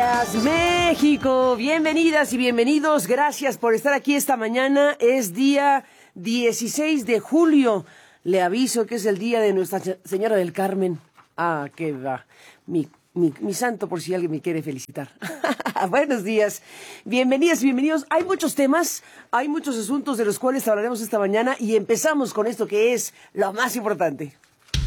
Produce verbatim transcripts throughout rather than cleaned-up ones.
días, México. Bienvenidas y bienvenidos. Gracias por estar aquí esta mañana. Es día dieciséis de julio. Le aviso que es el día de Nuestra Señora del Carmen. Ah, qué va. Mi, mi, mi santo, por si alguien me quiere felicitar. Buenos días. Bienvenidas y bienvenidos. Hay muchos temas, hay muchos asuntos de los cuales hablaremos esta mañana y empezamos con esto que es lo más importante.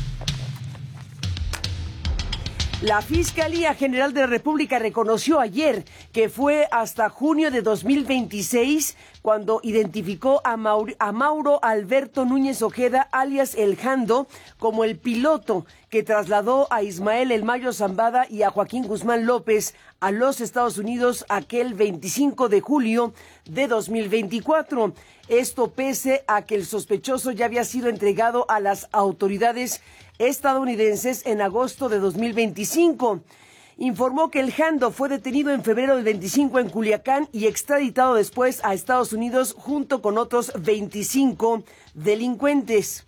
La Fiscalía General de la República reconoció ayer que fue hasta junio de dos mil veintiséis cuando identificó a, Maur a Mauro Alberto Núñez Ojeda, alias El Jando, como el piloto que trasladó a Ismael El Mayo Zambada y a Joaquín Guzmán López a los Estados Unidos aquel veinticinco de julio de dos mil veinticuatro. Esto pese a que el sospechoso ya había sido entregado a las autoridades estadounidenses en agosto de dos mil veinticinco. Informó que El Jando fue detenido en febrero del veinticinco en Culiacán y extraditado después a Estados Unidos junto con otros veinticinco delincuentes.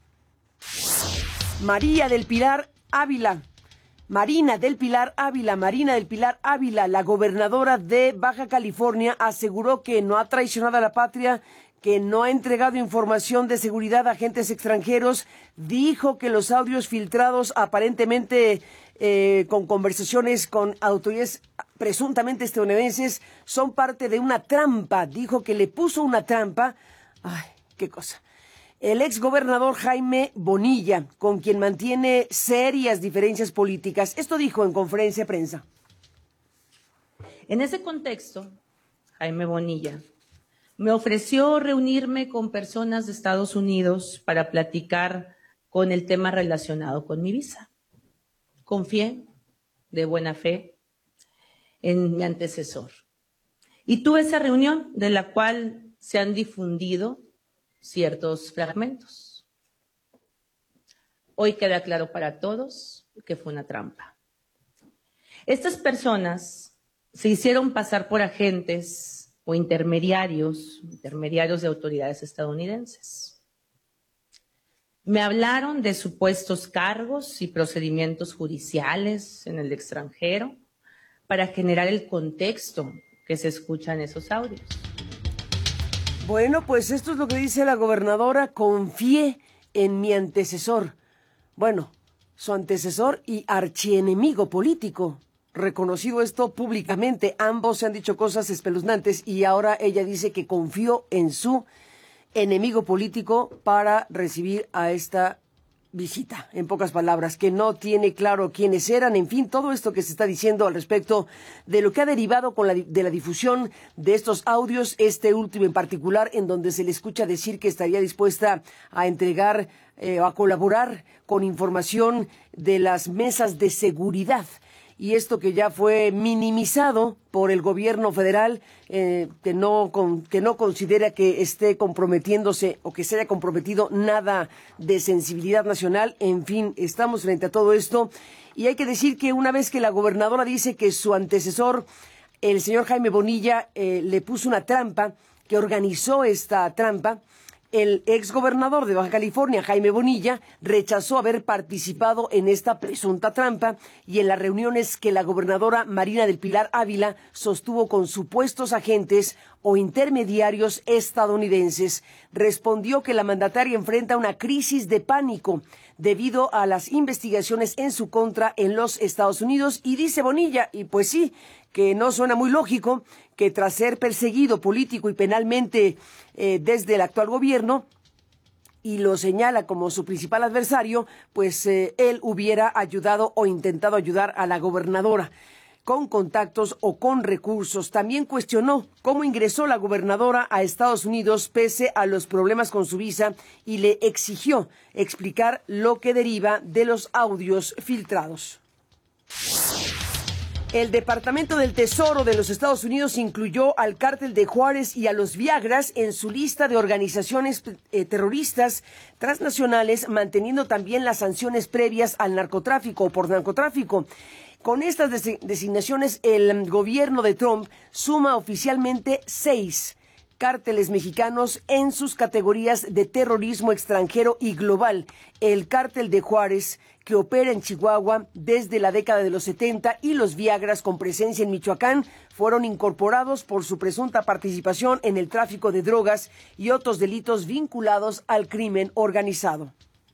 María del Pilar Ávila. Marina del Pilar Ávila, Marina del Pilar Ávila, la gobernadora de Baja California, aseguró que no ha traicionado a la patria, que no ha entregado información de seguridad a agentes extranjeros. Dijo que los audios filtrados aparentemente eh, con conversaciones con autoridades presuntamente estadounidenses son parte de una trampa. Dijo que le puso una trampa. Ay, qué cosa. El exgobernador Jaime Bonilla, con quien mantiene serias diferencias políticas, esto dijo en conferencia de prensa. En ese contexto, Jaime Bonilla me ofreció reunirme con personas de Estados Unidos para platicar con el tema relacionado con mi visa. Confié de buena fe en mi antecesor. Y tuve esa reunión de la cual se han difundido ciertos fragmentos. Hoy queda claro para todos que fue una trampa. Estas personas se hicieron pasar por agentes o intermediarios, intermediarios de autoridades estadounidenses. Me hablaron de supuestos cargos y procedimientos judiciales en el extranjero para generar el contexto que se escucha en esos audios. Bueno, pues esto es lo que dice la gobernadora. Confié en mi antecesor. Bueno, su antecesor y archienemigo político. Reconocido esto públicamente, ambos se han dicho cosas espeluznantes y ahora ella dice que confió en su enemigo político para recibir a esta visita. En pocas palabras, que no tiene claro quiénes eran, en fin, todo esto que se está diciendo al respecto de lo que ha derivado con la, de la difusión de estos audios, este último en particular, en donde se le escucha decir que estaría dispuesta a entregar eh, o a colaborar con información de las mesas de seguridad. Y esto que ya fue minimizado por el gobierno federal, eh, que no con, que no considera que esté comprometiéndose o que se haya comprometido nada de sensibilidad nacional. En fin, estamos frente a todo esto. Y hay que decir que una vez que la gobernadora dice que su antecesor, el señor Jaime Bonilla, eh, le puso una trampa, que organizó esta trampa, el exgobernador de Baja California, Jaime Bonilla, rechazó haber participado en esta presunta trampa y en las reuniones que la gobernadora Marina del Pilar Ávila sostuvo con supuestos agentes o intermediarios estadounidenses. Respondió que la mandataria enfrenta una crisis de pánico debido a las investigaciones en su contra en los Estados Unidos y dice Bonilla, y pues sí, que no suena muy lógico que tras ser perseguido político y penalmente eh, desde el actual gobierno, y lo señala como su principal adversario, pues eh, él hubiera ayudado o intentado ayudar a la gobernadora con contactos o con recursos. También cuestionó cómo ingresó la gobernadora a Estados Unidos pese a los problemas con su visa y le exigió explicar lo que deriva de los audios filtrados. El Departamento del Tesoro de los Estados Unidos incluyó al Cártel de Juárez y a los Viagras en su lista de organizaciones eh, terroristas transnacionales, manteniendo también las sanciones previas al narcotráfico o por narcotráfico. Con estas designaciones, el gobierno de Trump suma oficialmente seis cárteles mexicanos en sus categorías de terrorismo extranjero y global. El cártel de Juárez, que opera en Chihuahua desde la década de los setenta, y los Viagras, con presencia en Michoacán, fueron incorporados por su presunta participación en el tráfico de drogas y otros delitos vinculados al crimen organizado.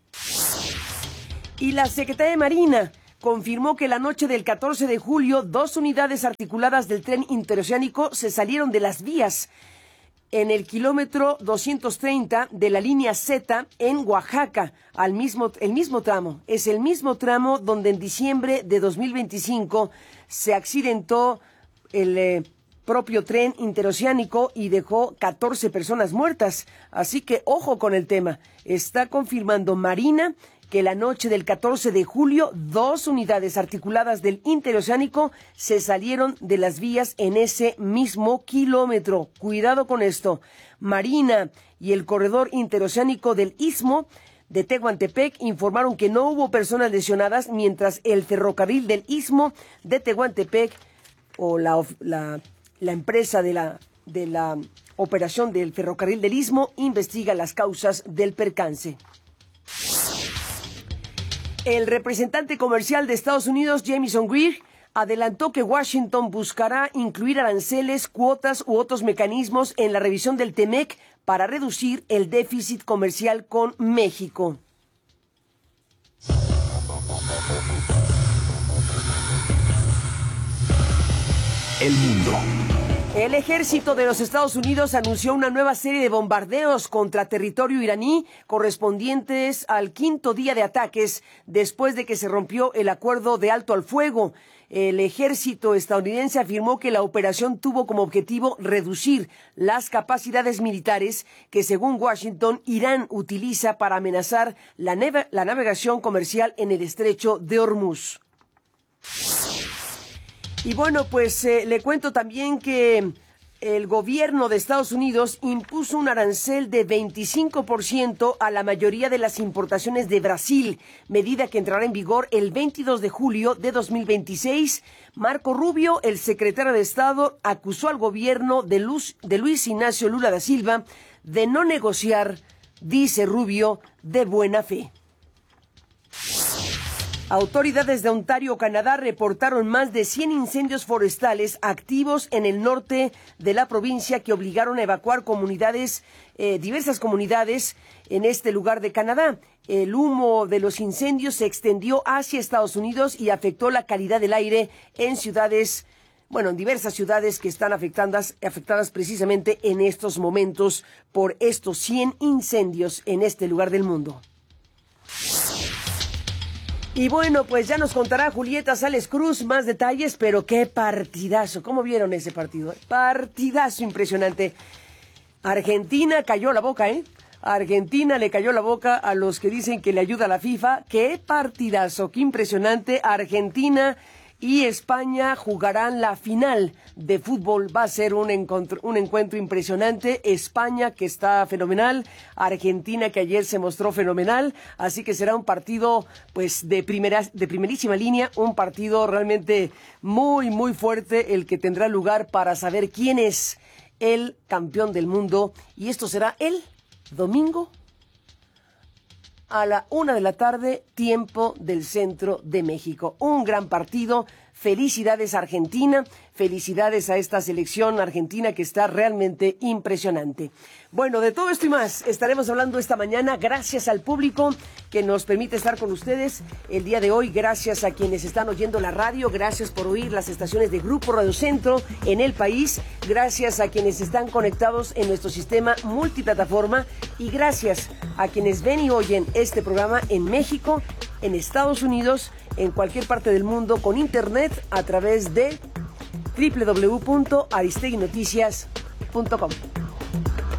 Y la Secretaría de Marina confirmó que la noche del catorce de julio, dos unidades articuladas del tren interoceánico se salieron de las vías en el kilómetro doscientos treinta de la línea Z en Oaxaca, al mismo, el mismo tramo. Es el mismo tramo donde en diciembre de dos mil veinticinco se accidentó el eh, propio tren interoceánico y dejó catorce personas muertas. Así que ojo con el tema. Está confirmando Marina que la noche del catorce de julio, dos unidades articuladas del interoceánico se salieron de las vías en ese mismo kilómetro. Cuidado con esto. Marina y el corredor interoceánico del Istmo de Tehuantepec informaron que no hubo personas lesionadas, mientras el ferrocarril del Istmo de Tehuantepec, o la, la, la empresa de la, de la operación del ferrocarril del Istmo, investiga las causas del percance. El representante comercial de Estados Unidos, Jamieson Greer, adelantó que Washington buscará incluir aranceles, cuotas u otros mecanismos en la revisión del TEMEC para reducir el déficit comercial con México. El mundo. El ejército de los Estados Unidos anunció una nueva serie de bombardeos contra territorio iraní correspondientes al quinto día de ataques después de que se rompió el acuerdo de alto al fuego. El ejército estadounidense afirmó que la operación tuvo como objetivo reducir las capacidades militares que, según Washington, Irán utiliza para amenazar la, neve- la navegación comercial en el estrecho de Hormuz. Y bueno, pues eh, le cuento también que el gobierno de Estados Unidos impuso un arancel de veinticinco por ciento a la mayoría de las importaciones de Brasil, medida que entrará en vigor el veintidós de julio de dos mil veintiséis. Marco Rubio, el secretario de Estado, acusó al gobierno de, Luz, de Luis Ignacio Lula da Silva de no negociar, dice Rubio, de buena fe. Autoridades de Ontario, Canadá, reportaron más de cien incendios forestales activos en el norte de la provincia que obligaron a evacuar comunidades, eh, diversas comunidades en este lugar de Canadá. El humo de los incendios se extendió hacia Estados Unidos y afectó la calidad del aire en ciudades, bueno, en diversas ciudades que están afectadas, afectadas precisamente en estos momentos por estos cien incendios en este lugar del mundo. Y bueno, pues ya nos contará Julieta Sales Cruz más detalles, pero qué partidazo. ¿Cómo vieron ese partido? Partidazo impresionante. Argentina cayó la boca, ¿eh? Argentina le cayó la boca a los que dicen que le ayuda a la FIFA. Qué partidazo, qué impresionante. Argentina y España jugarán la final de fútbol. Va a ser un encuentro, un encuentro impresionante. España, que está fenomenal. Argentina, que ayer se mostró fenomenal. Así que será un partido, pues, de primera, de primerísima línea. Un partido realmente muy, muy fuerte, el que tendrá lugar para saber quién es el campeón del mundo. Y esto será el domingo a la una de la tarde, tiempo del centro de México. Un gran partido. Felicidades a Argentina, felicidades a esta selección argentina que está realmente impresionante. Bueno, de todo esto y más estaremos hablando esta mañana. Gracias al público que nos permite estar con ustedes el día de hoy. Gracias a quienes están oyendo la radio. Gracias por oír las estaciones de Grupo Radio Centro en el país. Gracias a quienes están conectados en nuestro sistema multiplataforma. Y gracias a quienes ven y oyen este programa en México, en Estados Unidos, en cualquier parte del mundo, con internet a través de doble u doble u doble u punto aristegui noticias punto com.